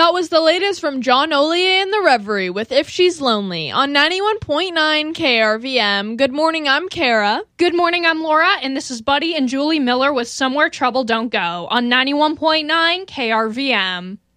That was the latest from John Ollier and the Reverie with If She's Lonely on 91.9 KRVM. Good morning, I'm Kara. Good morning, I'm Laura, and this is Buddy and Julie Miller with Somewhere Trouble Don't Go on 91.9 KRVM.